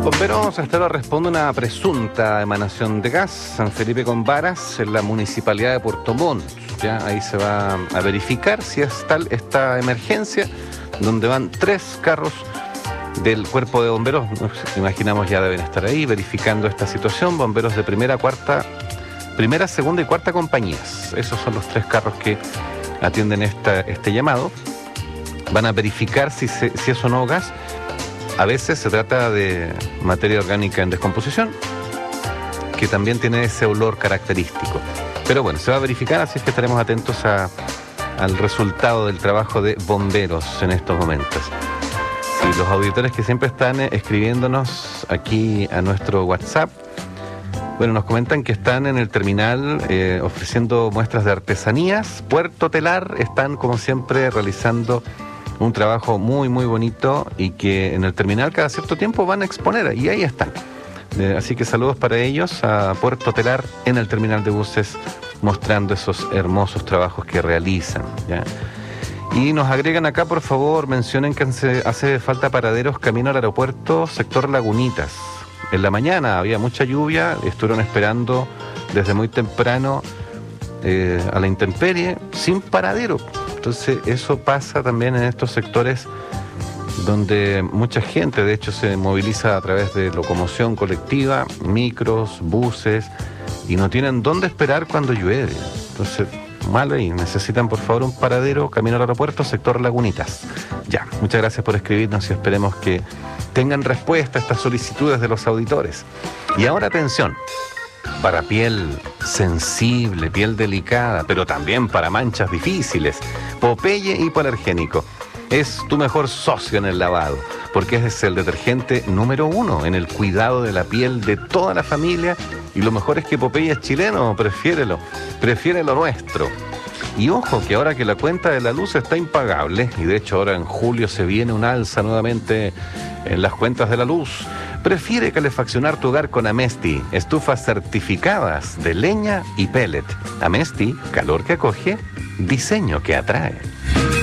Bomberos Estado responde a una presunta emanación de gas. San Felipe con Varas, en la municipalidad de Puerto Montt. Ya ahí se va a verificar si es tal esta emergencia, donde van 3 carros del cuerpo de bomberos. Nos imaginamos ya deben estar ahí verificando esta situación. Bomberos de primera, segunda y cuarta compañías. Esos son los 3 carros que atienden este llamado. Van a verificar si es o no gas. A veces se trata de materia orgánica en descomposición, que también tiene ese olor característico. Pero bueno, se va a verificar, así es que estaremos atentos al resultado del trabajo de bomberos en estos momentos. Y los auditores que siempre están escribiéndonos aquí a nuestro WhatsApp, bueno, nos comentan que están en el terminal ofreciendo muestras de artesanías. Puerto Telar están, como siempre, realizando un trabajo muy, muy bonito y que en el terminal cada cierto tiempo van a exponer, y ahí están. Así que saludos para ellos, a Puerto Telar en el terminal de buses, mostrando esos hermosos trabajos que realizan, ¿ya? Y nos agregan acá, por favor, mencionen que hace falta paraderos camino al aeropuerto, sector Lagunitas. En la mañana había mucha lluvia, estuvieron esperando desde muy temprano a la intemperie, sin paradero. Entonces eso pasa también en estos sectores donde mucha gente de hecho se moviliza a través de locomoción colectiva, micros, buses, y no tienen dónde esperar cuando llueve. Entonces, mal ahí, necesitan por favor un paradero camino al aeropuerto, sector Lagunitas. Ya, muchas gracias por escribirnos y esperemos que tengan respuesta a estas solicitudes de los auditores. Y ahora atención, para piel sensible, piel delicada, pero también para manchas difíciles, Popeye Hipoalergénico es tu mejor socio en el lavado, porque es el detergente número 1 en el cuidado de la piel de toda la familia, y lo mejor es que Popeye es chileno. Prefiere lo nuestro. Y ojo, que ahora que la cuenta de la luz está impagable, y de hecho ahora en julio se viene un alza nuevamente en las cuentas de la luz, prefiere calefaccionar tu hogar con Amesti, estufas certificadas de leña y pellet. Amesti, calor que acoge, diseño que atrae.